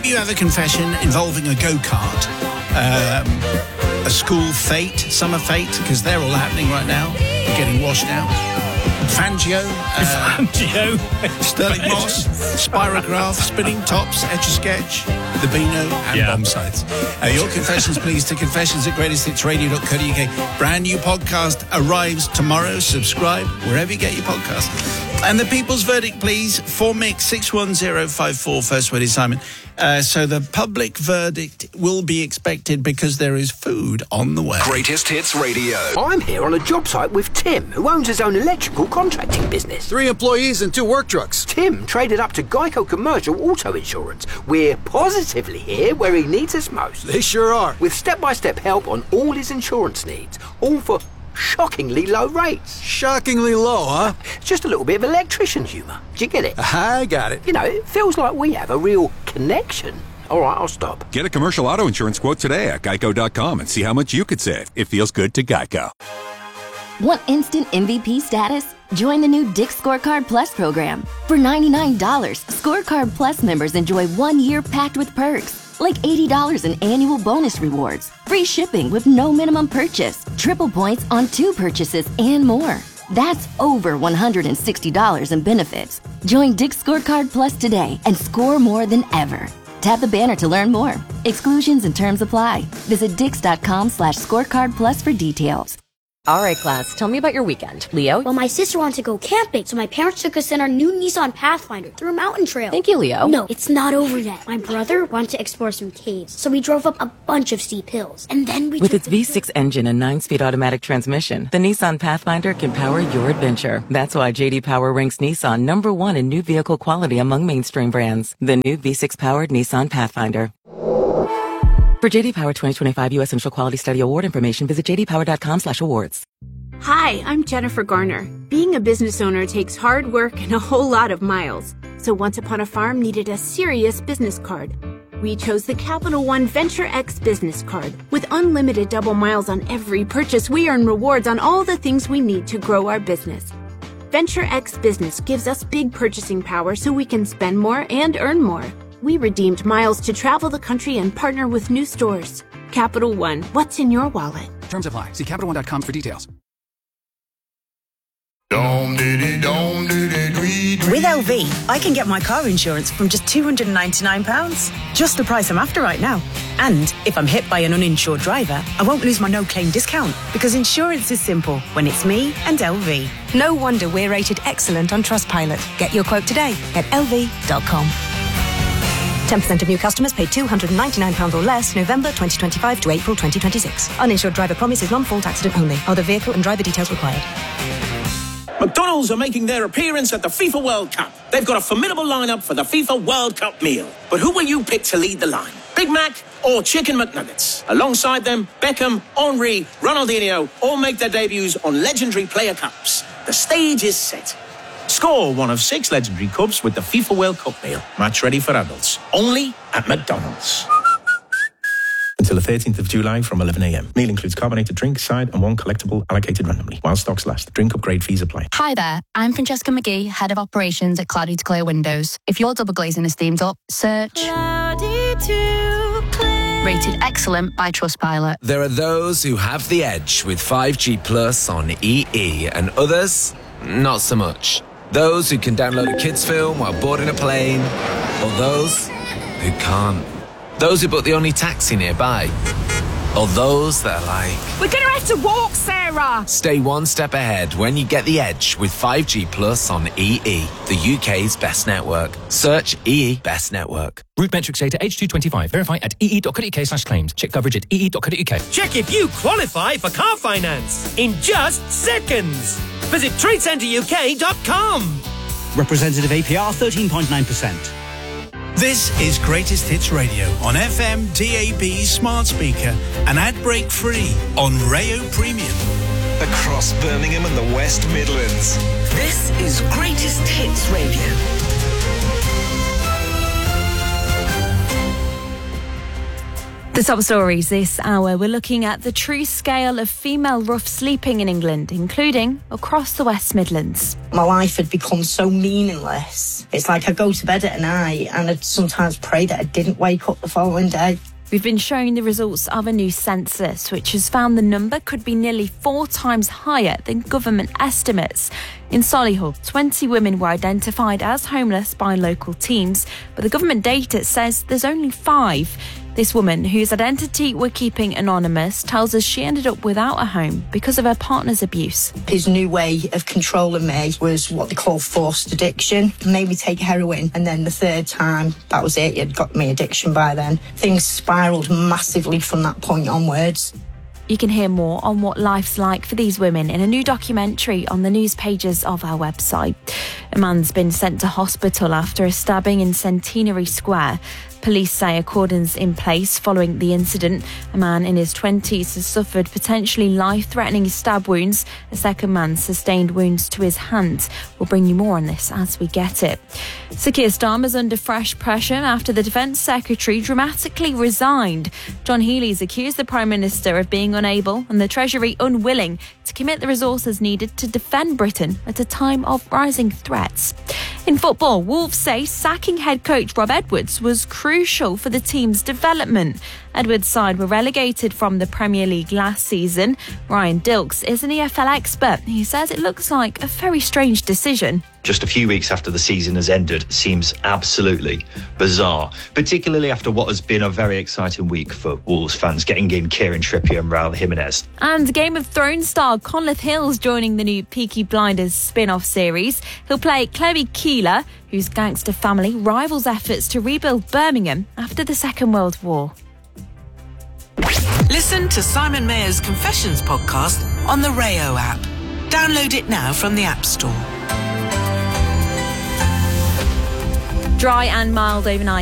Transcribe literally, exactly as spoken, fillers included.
you have a confession involving a go-kart, um, a school fete, summer fete, because they're all happening right now, getting washed out. Fangio, uh, Fangio, Sterling Moss, Spirograph, Spinning Tops, Etch-a-Sketch, The Beano, and Yeah. Bomb Sites. Uh, your confessions, please, to confessions at greatest hits radio dot co dot uk. Brand new podcast arrives tomorrow. Subscribe wherever you get your podcast. And the people's verdict, please, for Mick, six one zero five four, first word is Simon. Uh, so the public verdict will be expected because there is food on the way. Greatest Hits Radio. I'm here on a job site with Tim, who owns his own electrical contracting business. Three employees and two work trucks. Tim traded up to Geico Commercial Auto Insurance. We're positively here where he needs us most. They sure are. With step-by-step help on all his insurance needs, all for shockingly low rates. Shockingly low, huh? Just a little bit of electrician humour. Do you get it? I got it. You know, it feels like we have a real connection. All right, I'll stop. Get a commercial auto insurance quote today at geico dot com and see how much you could save. It feels good to Geico. Want instant M V P status? Join the new Dick's Scorecard Plus program. For ninety-nine dollars, Scorecard Plus members enjoy one year packed with perks, like eighty dollars in annual bonus rewards, free shipping with no minimum purchase, triple points on two purchases, and more. That's over one hundred sixty dollars in benefits. Join Dick's Scorecard Plus today and score more than ever. Tap the banner to learn more. Exclusions and terms apply. Visit dix.com slash scorecard plus for details. All right, class, tell me about your weekend. Leo? Well, my sister wanted to go camping, so my parents took us in our new Nissan Pathfinder through a mountain trail. Thank you, Leo. No, it's not over yet. My brother wanted to explore some caves, so we drove up a bunch of steep hills. And then we With took its V six engine and nine-speed automatic transmission, the Nissan Pathfinder can power your adventure. That's why J D Power ranks Nissan number one in new vehicle quality among mainstream brands. The new V six-powered Nissan Pathfinder. For J D Power twenty twenty-five U S Initial Quality Study Award information, visit j d power dot com slash awards. Hi, I'm Jennifer Garner. Being a business owner takes hard work and a whole lot of miles. So Once Upon a Farm needed a serious business card. We chose the Capital One Venture X business card. With unlimited double miles on every purchase, we earn rewards on all the things we need to grow our business. Venture X Business gives us big purchasing power so we can spend more and earn more. We redeemed miles to travel the country and partner with new stores. Capital One, what's in your wallet? Terms apply. See capital one dot com for details. With L V, I can get my car insurance from just two hundred ninety-nine pounds. Just the price I'm after right now. And if I'm hit by an uninsured driver, I won't lose my no-claim discount, because insurance is simple when it's me and L V. No wonder we're rated excellent on Trustpilot. Get your quote today at L V dot com. ten percent of new customers pay two hundred ninety-nine pounds or less November twenty twenty-five to April twenty twenty-six. Uninsured driver promise is non-fault accident only. Other vehicle and driver details required. McDonald's are making their appearance at the FIFA World Cup. They've got a formidable lineup for the FIFA World Cup meal. But who will you pick to lead the line? Big Mac or Chicken McNuggets? Alongside them, Beckham, Henry, Ronaldinho all make their debuts on legendary player cups. The stage is set. Score one of six legendary cups with the FIFA World Cup meal. Match ready for adults. Only at McDonald's. Until the thirteenth of July from eleven a.m. Meal includes carbonated drink, side and one collectible allocated randomly. While stocks last. Drink upgrade fees apply. Hi there, I'm Francesca McGee, Head of Operations at Cloudy to Clear Windows. If your double glazing is themed up, search Cloudy to Clear. Rated excellent by Trustpilot. There are those who have the edge with five G Plus on E E and others, not so much. Those who can download a kids film while boarding a plane, or those who can't. Those who book the only taxi nearby, or those that are like, we're gonna have to walk, Sarah! Stay one step ahead when you get the edge with five G Plus on E E, the U K's best network. Search E E Best Network. Route metrics data H two twenty-five. Verify at e e dot co dot uk slash claims. Check coverage at e e dot co dot uk. Check if you qualify for car finance in just seconds. Visit trade centre u k dot com. Representative A P R thirteen point nine percent. This is Greatest Hits Radio on F M, D A B, smart speaker, and ad break free on Rayo Premium. Across Birmingham and the West Midlands. This is Greatest Hits Radio. The top stories this hour, we're looking at the true scale of female rough sleeping in England, including across the West Midlands. My life had become so meaningless. It's like I go to bed at night and I'd sometimes pray that I didn't wake up the following day. We've been showing the results of a new census, which has found the number could be nearly four times higher than government estimates. In Solihull, twenty women were identified as homeless by local teams, but the government data says there's only five. This woman, whose identity we're keeping anonymous, tells us she ended up without a home because of her partner's abuse. His new way of controlling me was what they call forced addiction. He made me take heroin, and then the third time, that was it. He had got me addiction by then. Things spiralled massively from that point onwards. You can hear more on what life's like for these women in a new documentary on the news pages of our website. A man's been sent to hospital after a stabbing in Centenary Square. Police say a cordon's in place following the incident. A man in his twenties has suffered potentially life-threatening stab wounds. A second man sustained wounds to his hand. We'll bring you more on this as we get it. Sir Keir Starmer's under fresh pressure after the Defence Secretary dramatically resigned. John Healey's accused the Prime Minister of being unable and the Treasury unwilling to commit the resources needed to defend Britain at a time of rising threats. In football, Wolves say sacking head coach Rob Edwards was crucial for the team's development. Edwards' side were relegated from the Premier League last season. Ryan Dilks is an E F L expert. He says it looks like a very strange decision. Just a few weeks after the season has ended seems absolutely bizarre, particularly after what has been a very exciting week for Wolves fans, getting in Kieran Trippier and Raul Jimenez. And Game of Thrones star Conleth Hill's joining the new Peaky Blinders spin-off series. He'll play Chloe Keeler, whose gangster family rivals efforts to rebuild Birmingham after the Second World War. Listen to Simon Mayer's Confessions podcast on the Rayo app. Download it now from the App Store. Dry and mild overnight.